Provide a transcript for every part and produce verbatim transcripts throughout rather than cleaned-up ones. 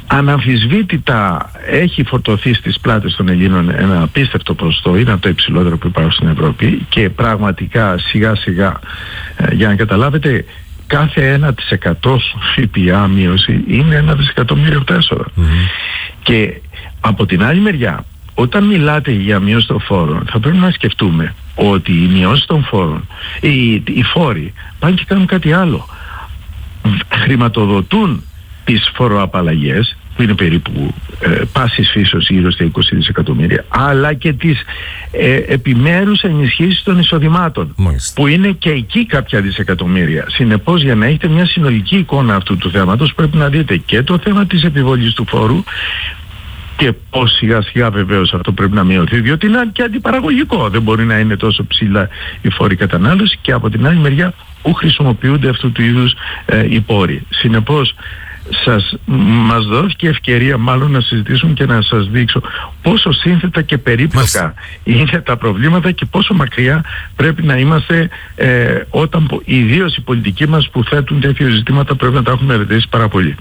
αναμφισβήτητα έχει φορτωθεί στις πλάτες των Ελλήνων ένα απίστευτο ποσοστό, είναι από το υψηλότερο που υπάρχει στην Ευρώπη, και πραγματικά σιγά σιγά, ε, για να καταλάβετε, κάθε ένα τοις εκατό ΦΠΑ μείωση είναι ένα δισεκατομμύριο έσοδα. Mm-hmm. Και από την άλλη μεριά, όταν μιλάτε για μείωση των φόρων, θα πρέπει να σκεφτούμε ότι οι μειώσεις των φόρων, οι, οι φόροι πάνε και κάνουν κάτι άλλο. Χρηματοδοτούν τις φοροαπαλλαγές, που είναι περίπου ε, πάσης φύσεως γύρω στα είκοσι δισεκατομμύρια, αλλά και τις ε, επιμέρους ενισχύσεις των εισοδημάτων, Μάλιστα. που είναι και εκεί κάποια δισεκατομμύρια. Συνεπώς, για να έχετε μια συνολική εικόνα αυτού του θέματος, πρέπει να δείτε και το θέμα της επιβολής του φόρου, και πώς σιγά σιγά βεβαίως αυτό πρέπει να μειωθεί, διότι είναι και αντιπαραγωγικό. Δεν μπορεί να είναι τόσο ψηλά η φόρη κατανάλωση, και από την άλλη μεριά που χρησιμοποιούνται αυτού του είδους ε, οι πόροι. Συνεπώς, σας, μας δόθηκε ευκαιρία μάλλον να συζητήσουμε και να σας δείξω πόσο σύνθετα και περίπλοκα είναι τα προβλήματα και πόσο μακριά πρέπει να είμαστε, ε, όταν ιδίως οι πολιτικοί μας που θέτουν τέτοια ζητήματα πρέπει να τα έχουμε μελετήσει πάρα πολύ.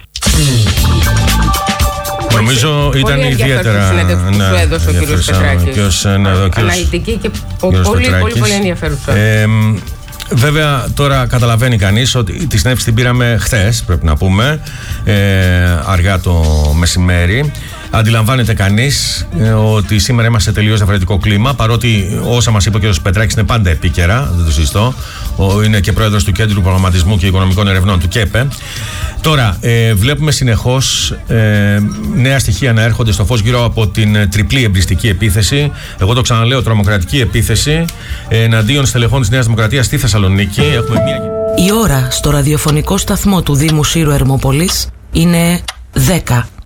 Νομίζω ήταν πολύ ιδιαίτερα ναι, που σου έδωσε ο κύριος Πετράκης. Αναλυτική και πολύ, πολύ, πολύ ενδιαφέρουσα. Ε, βέβαια, τώρα καταλαβαίνει κανείς ότι τη συνέντευξη την πήραμε χθες, πρέπει να πούμε, ε, αργά το μεσημέρι. Αντιλαμβάνεται κανείς ε, ότι σήμερα είμαστε σε τελείως διαφορετικό κλίμα, παρότι όσα μας είπε ο κ. Πετράκης είναι πάντα επίκαιρα, δεν το συζητώ. Ο, είναι και πρόεδρος του Κέντρου Προγραμματισμού και Οικονομικών Ερευνών του ΚΕΠΕ. Τώρα, ε, βλέπουμε συνεχώς ε, νέα στοιχεία να έρχονται στο φως γύρω από την τριπλή εμπριστική επίθεση. Εγώ το ξαναλέω, τρομοκρατική επίθεση ε, εναντίον στελεχών της Νέας Δημοκρατίας στη Θεσσαλονίκη. Έχουμε μία... Η ώρα στο ραδιοφωνικό σταθμό του Δήμου Σύρου Ερμόπολης είναι δέκα.